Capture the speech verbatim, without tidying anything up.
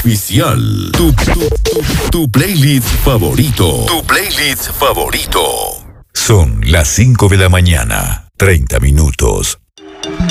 oficial. Tu, tu, tu, tu playlist favorito. Tu playlist favorito. Son las cinco de la mañana, treinta minutos.